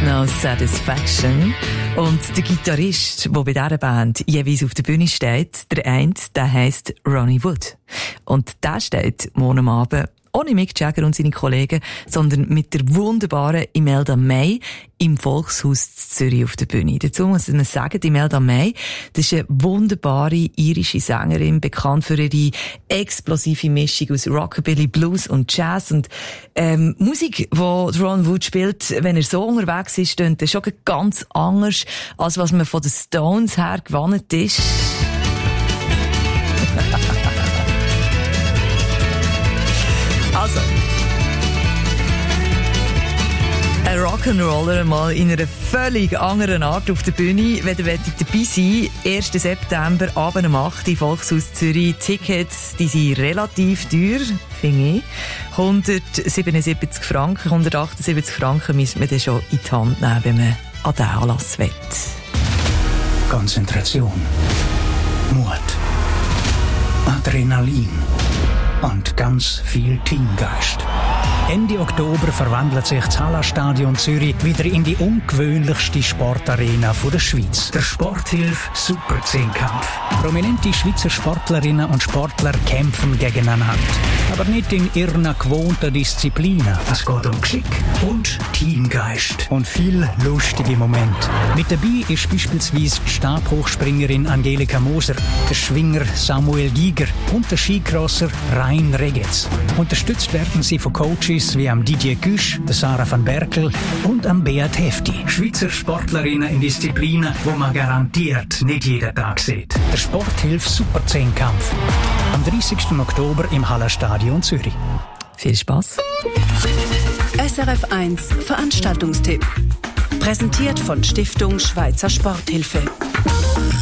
No Satisfaction. Und der Gitarrist, der bei dieser Band jeweils auf der Bühne steht, der eine, der heisst Ronnie Wood. Und der steht morgen Abend ohne Mick Jagger und seine Kollegen, sondern mit der wunderbaren Imelda May im Volkshaus Zürich auf der Bühne. Dazu muss man sagen, Imelda May, das ist eine wunderbare irische Sängerin, bekannt für ihre explosive Mischung aus Rockabilly, Blues und Jazz. Und Musik, die Ron Wood spielt, wenn er so unterwegs ist, klingt das schon ganz anders, als was man von den Stones her gewohnt ist. Also, ein Rock'n'Roller mal in einer völlig anderen Art auf der Bühne. Wenn ihr dabei sein wollt, 1. September, Abend um 8 Uhr, Volkshaus Zürich. Tickets, die sind relativ teuer, finde ich. 177 Franken, 178 Franken müssen wir dann schon in die Hand nehmen, wenn man an den Anlass will. Konzentration, Mut, Adrenalin und ganz viel Teamgeist. Ende Oktober verwandelt sich das Hallenstadion Zürich wieder in die ungewöhnlichste Sportarena der Schweiz. Der Sporthilfe Super 10-Kampf. Prominente Schweizer Sportlerinnen und Sportler kämpfen gegeneinander. Aber nicht in ihren gewohnten Disziplinen. Es geht um Geschick und Teamgeist. Und viel lustige Momente. Mit dabei ist beispielsweise die Stabhochspringerin Angelika Moser, der Schwinger Samuel Giger und der Skicrosser Rein Regetz. Unterstützt werden sie von Coaches wie am Didier Güsch, der Sarah van Berkel und am Beat Hefti. Schweizer Sportlerinnen in Disziplinen, wo man garantiert nicht jeden Tag sieht. Der Sporthilfe Super 10-Kampf. Am 30. Oktober im Hallenstadion Zürich. Viel Spaß. SRF 1 Veranstaltungstipp. Präsentiert von Stiftung Schweizer Sporthilfe.